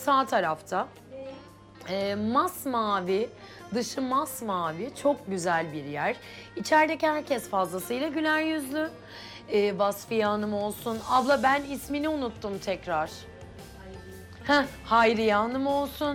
sağ tarafta. Masmavi, dışı masmavi, çok güzel bir yer. İçerideki herkes fazlasıyla güler yüzlü. Vasfiye Hanım olsun. Abla ben ismini unuttum tekrar. Hayriye Hanım olsun.